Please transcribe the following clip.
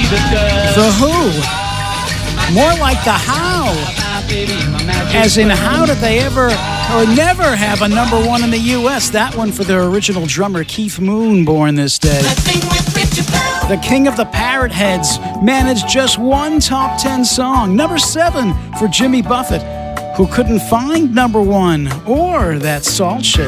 The Who. More like The How. As in, how did they ever or never have a number one in the U.S.? That one for their original drummer, Keith Moon, born this day. The King of the Parrot Heads managed just one top 10 song. Number 7 for Jimmy Buffett, who couldn't find number 1 or that salt shake.